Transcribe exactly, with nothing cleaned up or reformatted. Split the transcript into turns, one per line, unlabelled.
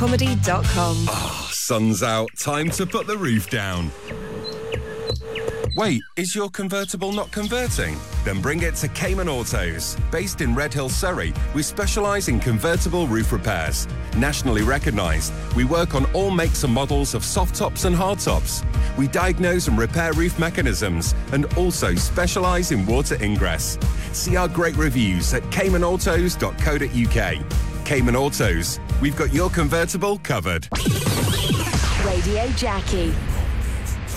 comedy dot com.
Ah, sun's out. Time to put the roof down. Wait, is your convertible not converting? Then bring it to Cayman Autos. Based in Redhill, Surrey, we specialise in convertible roof repairs. Nationally recognised, we work on all makes and models of soft tops and hard tops. We diagnose and repair roof mechanisms and also specialise in water ingress. See our great reviews at cayman autos dot co dot uk. Cayman Autos, we've got your convertible covered.
Radio Jackie.